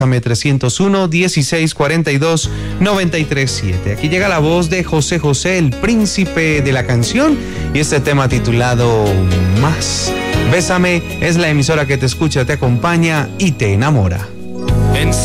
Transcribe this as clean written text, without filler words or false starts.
301-1642-937. Aquí llega la voz de José José, el príncipe de la canción, y este tema titulado Más. Bésame es la emisora que te escucha, te acompaña y te enamora.